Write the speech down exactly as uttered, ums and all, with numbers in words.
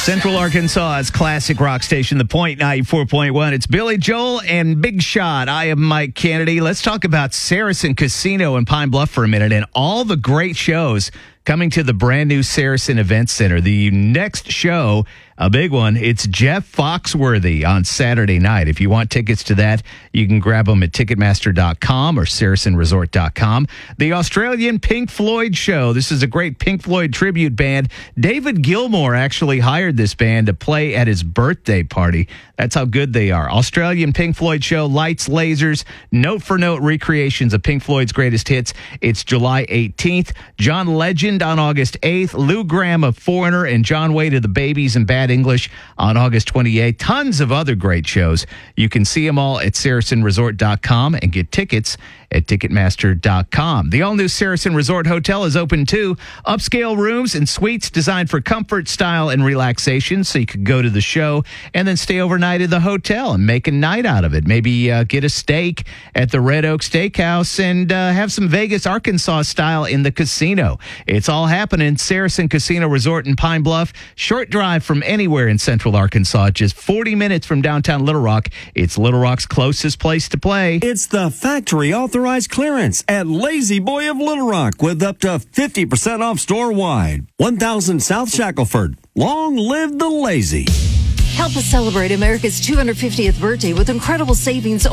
Central Arkansas's classic rock station, The Point ninety-four point one. It's Billy Joel and Big Shot. I am Mike Kennedy. Let's talk about Saracen Casino in Pine Bluff for a minute and all the great shows coming to the brand new Saracen Event Center. The next show, a big one, it's Jeff Foxworthy on Saturday night. If you want tickets to that, you can grab them at Ticketmaster dot com or Saracen Resort dot com. The Australian Pink Floyd show. This is a great Pink Floyd tribute band. David Gilmour actually hired this band to play at his birthday party. That's how good they are. Australian Pink Floyd show, lights, lasers, note-for-note recreations of Pink Floyd's greatest hits. It's July eighteenth. John Legend on August eighth. Lou Gramm of Foreigner and John Wayne of the Babies and Bad English on August twenty-eighth. Tons of other great shows. You can see them all at Saracen Resort dot com and get tickets at Ticketmaster dot com. The all-new Saracen Resort Hotel is open too. Upscale rooms and suites designed for comfort, style, and relaxation, so you could go to the show and then stay overnight at the hotel and make a night out of it. Maybe uh, get a steak at the Red Oak Steakhouse and uh, have some Vegas, Arkansas style in the casino. It's all happening. Saracen Casino Resort in Pine Bluff. Short drive from anywhere in Central Arkansas. Just forty minutes from downtown Little Rock. It's Little Rock's closest place to play. It's the factory authorized clearance at Lazy Boy of Little Rock with up to fifty percent off store-wide. one thousand South Shackelford. Long live the Lazy. Help us celebrate America's two hundred fiftieth birthday with incredible savings